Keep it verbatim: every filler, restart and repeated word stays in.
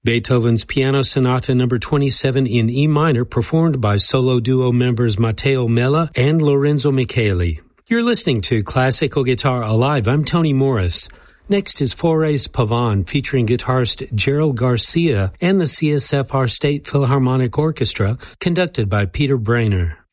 Beethoven's Piano Sonata number twenty-seven in E minor, performed by solo duo members Matteo Mella and Lorenzo Micheli. You're listening to Classical Guitar Alive. I'm Tony Morris. Next is Flores Pavan, featuring guitarist Gerald Garcia and the C S F R State Philharmonic Orchestra, conducted by Peter Brainer.